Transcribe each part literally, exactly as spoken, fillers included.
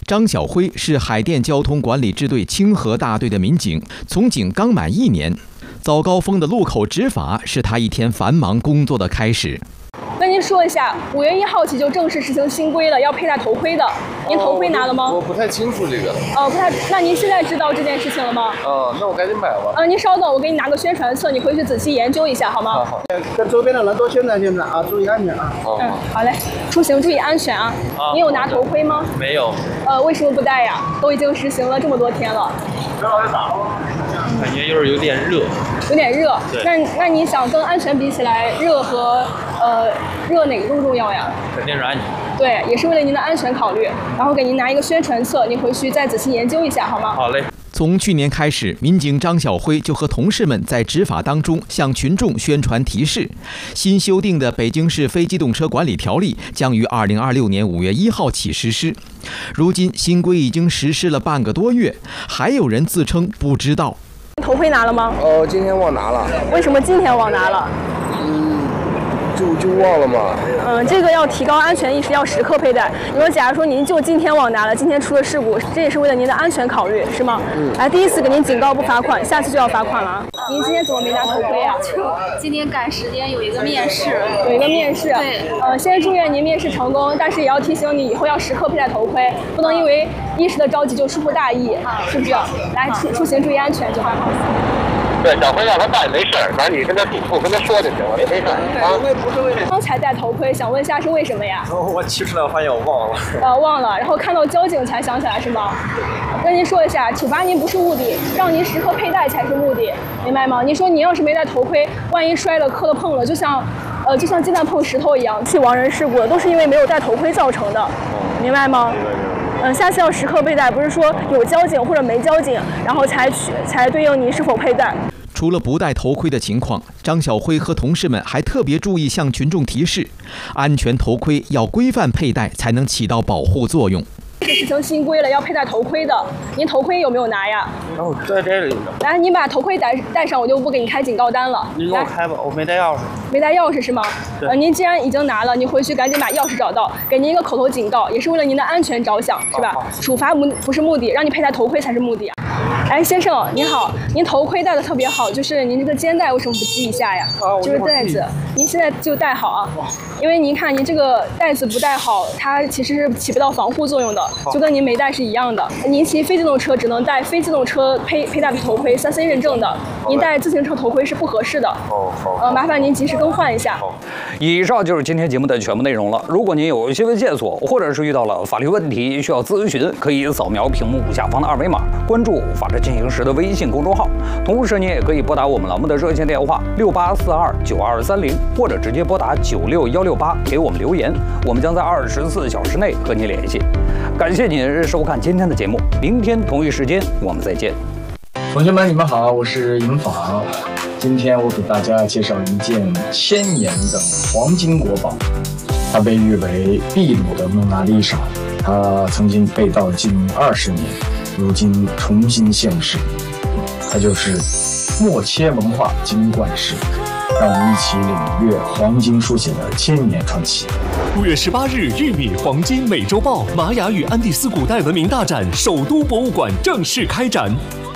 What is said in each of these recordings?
张晓辉是海淀交通管理支队清河大队的民警，从警刚满一年。早高峰的路口执法是他一天繁忙工作的开始。 跟您说一下，五月一号起就正式实行新规了，要佩戴头盔的。您头盔拿了吗？ 我不太清楚这个。 呃，不太。那您现在知道这件事情了吗？ 哦，那我赶紧买吧。 呃，您稍等，我给你拿个宣传册，你回去仔细研究一下，好吗？ 好好。 跟周边的人多宣传宣传啊，注意安全啊。 好。 嗯，好嘞，出行注意安全啊。你有拿头盔吗？ 没有。 呃，为什么不戴呀？都已经实行了这么多天了。 感觉就是有点热。 有点热。那那你想跟安全比起来，热和呃热哪个更重要呀？ 肯定是安全。 对，也是为了您的安全考虑。然后给您拿一个宣传册，您回去再仔细研究一下，好吗？ 好嘞。 从去年开始，民警张晓辉就和同事们在执法当中向群众宣传提示。新修订的《北京市非机动车管理条例》将于二零二六年五月一号起实施。如今新规已经实施了半个多月，还有人自称不知道。 头盔拿了吗？ 哦，今天忘拿了。 为什么今天忘拿了？ 嗯，就就忘了嘛。 嗯，这个要提高安全意识，要时刻佩戴。你说，假如说您就今天忘拿了，今天出了事故，这也是为了您的安全考虑，是吗？嗯。哎，第一次给您警告不罚款，下次就要罚款了。您今天怎么没拿头盔啊？ 今天赶时间，有一个面试， 有一个面试。 对。 呃，先祝愿您面试成功，但是也要提醒你以后要时刻佩戴头盔，不能因为一时的着急就疏忽大意，是不是？来，出出行注意安全就好。 对，小辉让他戴没事儿，反正你跟他嘱咐跟他说就行了，没事儿啊。 不是为了。 刚才戴头盔，想问一下是为什么呀？ 我提出来发现我忘了。 呃，忘了，然后看到交警才想起来是吗？跟您说一下，处罚您不是目的，让您时刻佩戴才是目的，明白吗？您说您要是没戴头盔，万一摔了、磕了、碰了，就像，呃，就像鸡蛋碰石头一样，去亡人事故的，都是因为没有戴头盔造成的，明白吗？嗯，下次要时刻佩戴，不是说有交警或者没交警，然后才去才对应您是否佩戴。 除了不戴头盔的情况，张晓辉和同事们还特别注意向群众提示，安全头盔要规范佩戴，才能起到保护作用。 这个实行新规了，要佩戴头盔的。您头盔有没有拿呀？ 哦，在这里呢。 来，您把头盔戴戴上，我就不给你开警告单了。 你给我开吧，我没带钥匙。 没带钥匙是吗？ 对。 呃，您既然已经拿了，您回去赶紧把钥匙找到，给您一个口头警告，也是为了您的安全着想，是吧？处罚不不是目的，让你佩戴头盔才是目的啊。哎，先生您好，您头盔戴的特别好，就是您这个肩带为什么不系一下呀？ 啊， 就是带子，您现在就戴好啊。因为您看您这个带子不戴好，它其实是起不到防护作用的，就跟您没戴是一样的。您骑非机动车只能戴非机动车佩佩戴的头盔，三 C 认证的。您戴自行车头盔是不合适的。 哦好。 呃，麻烦您及时更换一下。 以上就是今天节目的全部内容了。如果您有新闻线索，或者是遇到了法律问题需要咨询，可以扫描屏幕下方的二维码，关注法治进行时的微信公众号。同时，您也可以拨打我们栏目的热线电话六八四二九二三零，或者直接拨打九六幺六八给我们留言，我们将在二十四小时内和您联系。感谢您收看今天的节目，明天同一时间我们再见。 同学们，你们好，我是尹昉。今天我给大家介绍一件千年的黄金国宝，它被誉为秘鲁的蒙娜丽莎，它曾经被盗近二十年，如今重新现世。它就是默切文化金冠饰，让我们一起领略黄金书写的千年传奇。 五月十八日，玉米黄金美洲豹玛雅与安第斯古代文明大展首都博物馆正式开展。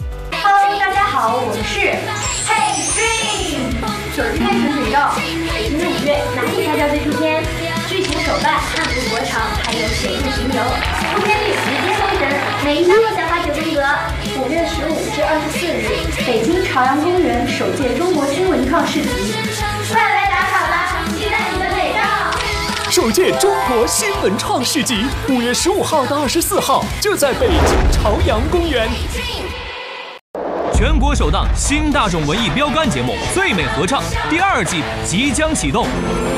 Hello， 大家好，我是 Hey Dream。手机开纯水照，北京的五月哪里才叫最出天？剧情手办、汉服国潮，还有水陆巡游，出片率直接封神，每一张都想发九宫格。五月十五至二十四日，北京朝阳公园首届中国新文创市集，快来打卡吧！期待你的美照。 首届中国新文创市集，五月十五号到二十四号，就在北京朝阳公园。 全国首档新大众文艺标杆节目《最美合唱》第二季即将启动。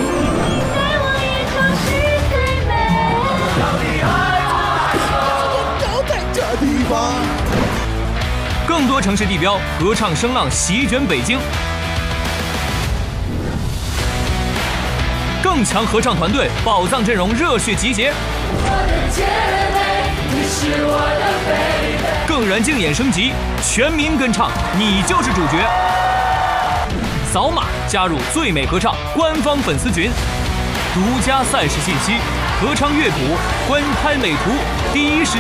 更多城市地标合唱声浪席卷北京，更强合唱团队宝藏阵容热血集结，更燃竞演升级，全民跟唱，你就是主角。扫码加入最美合唱官方粉丝群，独家赛事信息、合唱乐谱、观拍美图，第一时